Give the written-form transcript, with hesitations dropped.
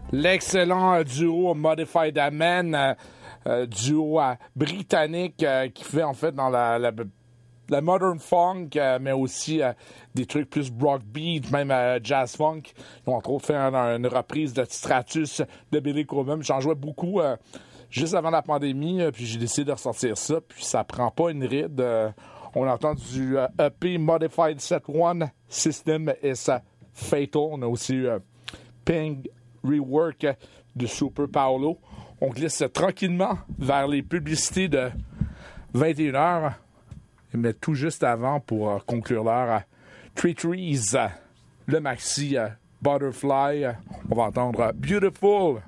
L'excellent duo Modified Man, duo britannique qui fait en fait dans la modern funk, mais aussi des trucs plus rock beat, même jazz funk. Ils ont entre autres fait une reprise de Stratus de Billy Cobham. J'en jouais beaucoup juste avant la pandémie, puis j'ai décidé de ressortir ça, puis ça prend pas une ride. On entend du EP Modified Set One, System is Fatal. On a aussi eu Ping Rework de Super Paolo. On glisse tranquillement vers les publicités de 21h. Mais tout juste avant, pour conclure l'heure, Three Trees, le maxi Butterfly. On va entendre Beautiful.